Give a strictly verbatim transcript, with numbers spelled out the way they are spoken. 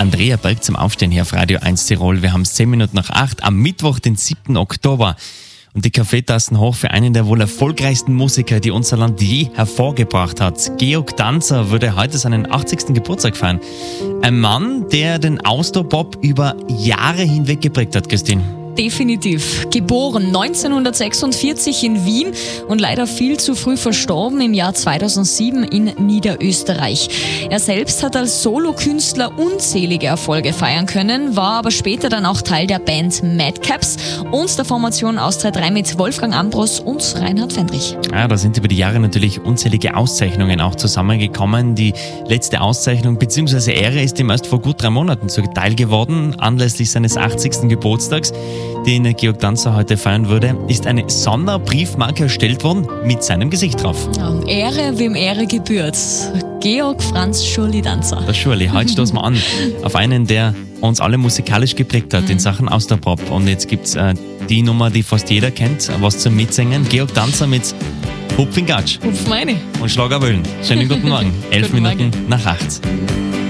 Andrea Berg zum Aufstehen hier auf Radio eins Tirol. Wir haben zehn Minuten nach acht am Mittwoch, den siebten Oktober. Und die Kaffeetassen hoch für einen der wohl erfolgreichsten Musiker, die unser Land je hervorgebracht hat. Georg Danzer würde heute seinen achtzigsten Geburtstag feiern. Ein Mann, der den Austropop über Jahre hinweg geprägt hat, Christine. Definitiv. Geboren neunzehnhundertsechsundvierzig in Wien und leider viel zu früh verstorben im Jahr zweitausendsieben in Niederösterreich. Er selbst hat als Solokünstler unzählige Erfolge feiern können, war aber später dann auch Teil der Band Madcaps und der Formation Austria drei mit Wolfgang Ambros und Reinhard Fendrich. Ja, da sind über die Jahre natürlich unzählige Auszeichnungen auch zusammengekommen. Die letzte Auszeichnung bzw. Ehre ist ihm erst vor gut drei Monaten zuteil geworden, anlässlich seines achtzigsten Geburtstags. Den Georg Danzer heute feiern würde, ist eine Sonderbriefmarke erstellt worden mit seinem Gesicht drauf. Ja, Ehre, wem Ehre gebührt. Georg Franz Schurli Danzer. Der Schurli, heute stoßen wir an auf einen, der uns alle musikalisch geprägt hat in Sachen Austropop. Und jetzt gibt's äh, die Nummer, die fast jeder kennt, was zum Mitsingen. Georg Danzer mit Hupf in Gatsch. Hupf meine. Und Schlagerwöllen. Schönen guten Morgen. Elf Guten Minuten Morgen. nach acht.